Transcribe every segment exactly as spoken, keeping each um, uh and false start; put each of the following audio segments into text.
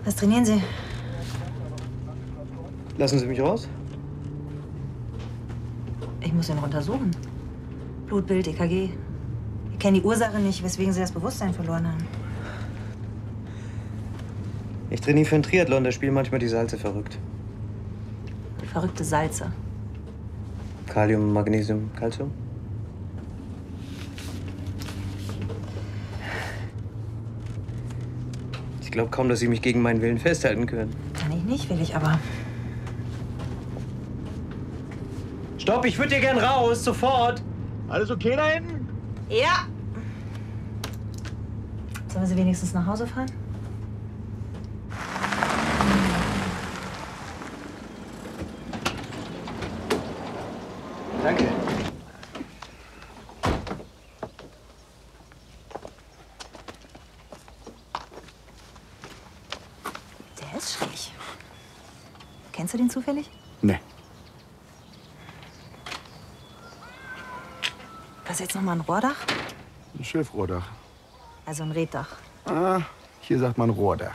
Was trainieren Sie? Lassen Sie mich raus? Ich muss ihn noch untersuchen. Blutbild, E K G. Wir kennen die Ursache nicht, weswegen Sie das Bewusstsein verloren haben. Ich trainiere für einen Triathlon, da spielen manchmal die Salze verrückt. Verrückte Salze. Kalium, Magnesium, Calcium. Ich glaube kaum, dass Sie mich gegen meinen Willen festhalten können. Kann ich nicht, will ich aber. Stopp, ich würde hier gern raus, sofort. Alles okay da hinten? Ja. Sollen wir Sie wenigstens nach Hause fahren? Danke. Der ist schräg. Kennst du den zufällig? Nee. Was jetzt noch mal ein Rohrdach? Ein Schiffrohrdach. Also ein Reddach. Ah, hier sagt man Rohrdach.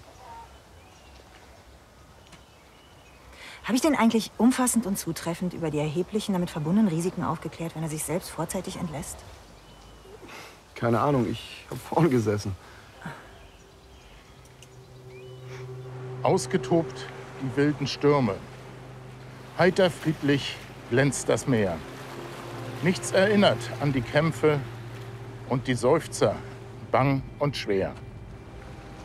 Habe ich denn eigentlich umfassend und zutreffend über die erheblichen damit verbundenen Risiken aufgeklärt, wenn er sich selbst vorzeitig entlässt? Keine Ahnung, ich habe vorn gesessen. Ausgetobt die wilden Stürme. Heiter friedlich glänzt das Meer. Nichts erinnert an die Kämpfe und die Seufzer, bang und schwer.